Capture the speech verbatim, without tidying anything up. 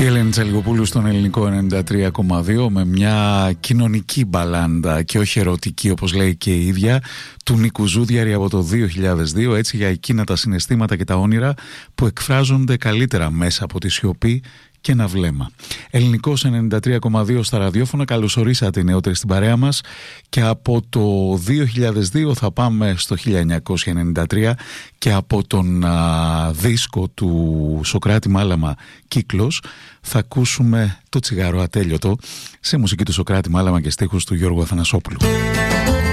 Η Ελένη Τσαλιγοπούλου στον Ελληνικό ενενήντα τρία κόμμα δύο με μια κοινωνική μπαλάντα και όχι ερωτική, όπως λέει και η ίδια, του Νίκου Ζούδιαρη από το δύο χιλιάδες δύο, έτσι, για εκείνα τα συναισθήματα και τα όνειρα που εκφράζονται καλύτερα μέσα από τη σιωπή και ένα βλέμμα. Ελληνικός ενενήντα τρία κόμμα δύο στα ραδιόφωνα. Καλώς ορίσατε οι νεότεροι στην παρέα μας, και από το δύο χιλιάδες δύο θα πάμε στο χίλια εννιακόσια ενενήντα τρία και από τον α, δίσκο του Σωκράτη Μάλαμα «Κύκλος» θα ακούσουμε το τσιγάρο ατέλειωτο σε μουσική του Σωκράτη Μάλαμα και στίχους του Γιώργου Αθανασόπουλου.